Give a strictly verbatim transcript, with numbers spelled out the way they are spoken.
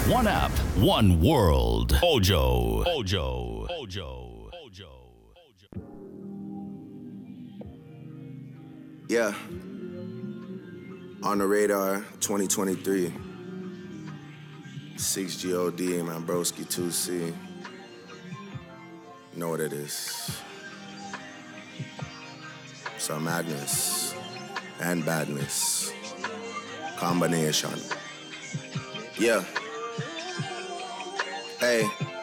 One app, one world. Ojo. Ojo. Ojo. Ojo. Yeah. On the radar, twenty twenty-three. six G O D, man, broski two C. You know what it is. Some madness and badness. Combination. Yeah. Hey.